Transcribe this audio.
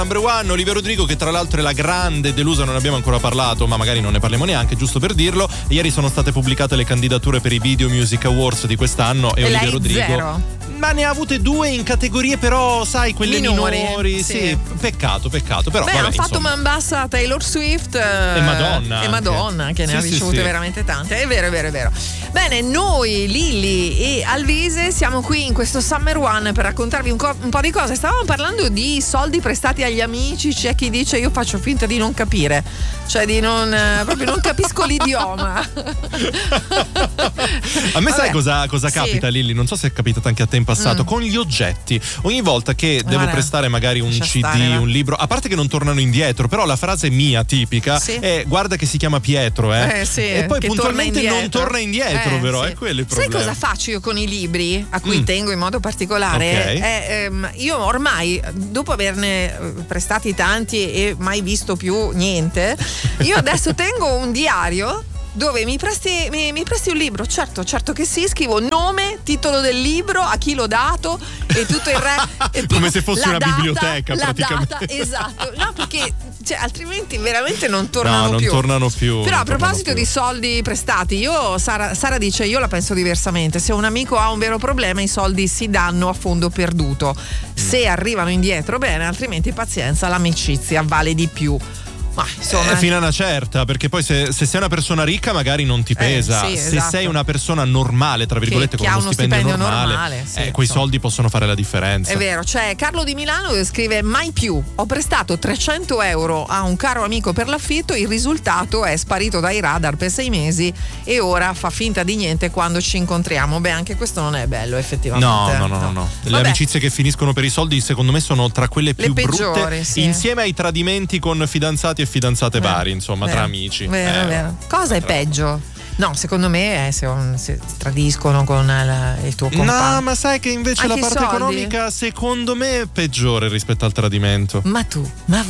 Number One, Olivia Rodrigo, che tra l'altro è la grande delusa, non ne abbiamo ancora parlato, ma magari non ne parliamo neanche, giusto per dirlo. Ieri sono state pubblicate le candidature per i Video Music Awards di quest'anno e Olivia Rodrigo zero. Ma ne ha avute 2 in categorie, però sai, quelle minori. Sì, peccato, però beh, vabbè, hanno fatto insomma. man bassa Taylor Swift e Madonna che ne ha ricevute veramente tante. È vero. Bene, noi Lilli e Alvise siamo qui in questo Summer One per raccontarvi un po' di cose. Stavamo parlando di soldi prestati agli amici. C'è chi dice io faccio finta di non capire, cioè di proprio non capisco l'idioma. A me sai cosa capita, Lilli? Non so se è capitato anche a te in passato, con gli oggetti. Ogni volta che devo prestare magari un CD, un libro, a parte che non tornano indietro, però la frase mia tipica è guarda che si chiama Pietro, e poi puntualmente non torna indietro, però è quello il problema. Sai cosa faccio io con i libri, a cui tengo in modo particolare? Io ormai, dopo averne prestati tanti e mai visto più niente, io adesso tengo un diario dove mi presti un libro. Certo che sì, scrivo nome, titolo del libro, a chi l'ho dato e tutto il resto. Come se fosse una biblioteca praticamente. Data, esatto. No, perché altrimenti veramente non tornano più. Non tornano più. Però a proposito di soldi prestati, Sara dice io la penso diversamente. Se un amico ha un vero problema, i soldi si danno a fondo perduto. Se arrivano indietro bene, altrimenti pazienza, l'amicizia vale di più. Ma insomma, fino a una certa, perché poi se sei una persona ricca magari non ti pesa, se sei una persona normale, tra virgolette, con uno stipendio normale quei soldi possono fare la differenza. È vero. C'è Carlo di Milano che scrive mai più, ho prestato 300 euro a un caro amico per l'affitto, il risultato è sparito dai radar per 6 mesi e ora fa finta di niente quando ci incontriamo. Beh, anche questo non è bello effettivamente. No. Le amicizie che finiscono per i soldi secondo me sono tra quelle più peggiori, brutte, insieme ai tradimenti con fidanzati e fidanzate vari, insomma, tra amici. Vero. Cosa è peggio? No, secondo me è se tradiscono con il tuo compagno. No, ma sai che invece anche la parte economica secondo me è peggiore rispetto al tradimento. Ma